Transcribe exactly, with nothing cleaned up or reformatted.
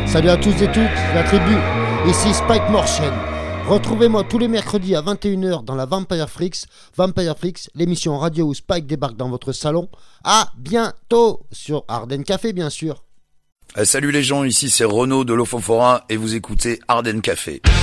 Salut à tous et toutes, la tribu, ici Spike Morchen. Retrouvez-moi tous les mercredis à vingt et une heures dans la Vampire Freaks. Vampire Freaks, l'émission radio où Spike débarque dans votre salon. À bientôt sur Arden Café, bien sûr. Euh, salut les gens, ici c'est Renaud de l'Ofofora et vous écoutez Arden Café.